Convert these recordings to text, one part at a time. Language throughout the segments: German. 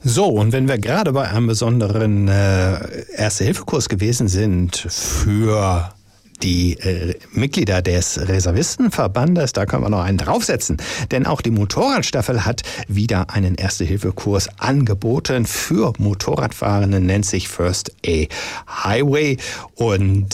So, und wenn wir gerade bei einem besonderen Erste-Hilfe-Kurs gewesen sind für die Mitglieder des Reservistenverbandes, da können wir noch einen draufsetzen. Denn auch die Motorradstaffel hat wieder einen Erste-Hilfe-Kurs angeboten für Motorradfahrende, nennt sich First A Highway. Und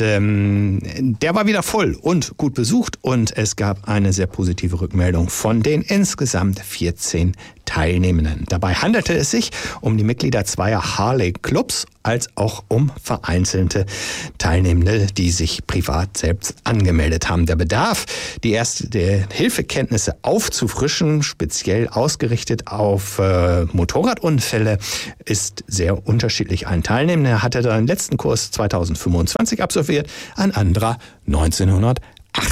der war wieder voll und gut besucht. Und es gab eine sehr positive Rückmeldung von den insgesamt 14 Teilnehmenden. Dabei handelte es sich um die Mitglieder zweier Harley-Clubs als auch um vereinzelte Teilnehmende, die sich privat selbst angemeldet haben. Der Bedarf, die Erste-Hilfe-Kenntnisse aufzufrischen, speziell ausgerichtet auf Motorradunfälle, ist sehr unterschiedlich. Ein Teilnehmender hatte den letzten Kurs 2025 absolviert, ein anderer 1980.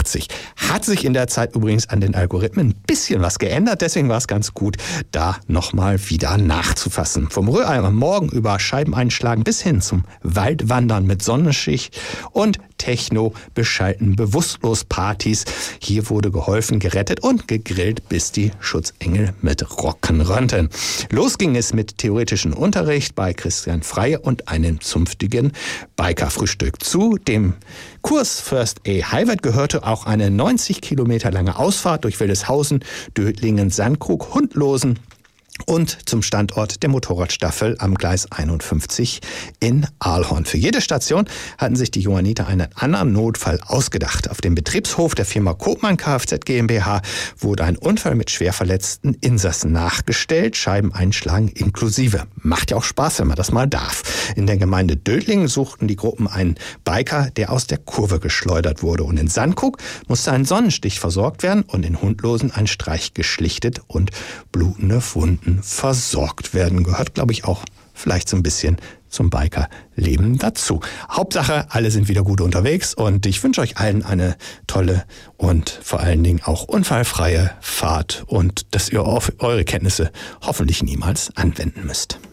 Hat sich in der Zeit übrigens an den Algorithmen ein bisschen was geändert, deswegen war es ganz gut, da nochmal wieder nachzufassen. Vom Rührei am Morgen über Scheiben einschlagen bis hin zum Waldwandern mit Sonnenschicht und Techno beschalten Bewusstlos-Partys. Hier wurde geholfen, gerettet und gegrillt, bis die Schutzengel mit Rocken rannten. Los ging es mit theoretischem Unterricht bei Christian Freie und einem zunftigen Bikerfrühstück. Zu dem Kurs First A Highway gehörte auch eine 90 Kilometer lange Ausfahrt durch Wildeshausen, Dötlingen, Sandkrug, Hundlosen und zum Standort der Motorradstaffel am Gleis 51 in Ahlhorn. Für jede Station hatten sich die Johanniter einen anderen Notfall ausgedacht. Auf dem Betriebshof der Firma Kopmann Kfz GmbH wurde ein Unfall mit schwer verletzten Insassen nachgestellt, Scheiben einschlagen inklusive. Macht ja auch Spaß, wenn man das mal darf. In der Gemeinde Dötlingen suchten die Gruppen einen Biker, der aus der Kurve geschleudert wurde. Und in Sandkrug musste ein Sonnenstich versorgt werden und in Hundlosen ein Streich geschlichtet und blutende Wunden versorgt werden. Gehört, glaube ich, auch vielleicht so ein bisschen zum Bikerleben dazu. Hauptsache, alle sind wieder gut unterwegs und ich wünsche euch allen eine tolle und vor allen Dingen auch unfallfreie Fahrt und dass ihr eure Kenntnisse hoffentlich niemals anwenden müsst.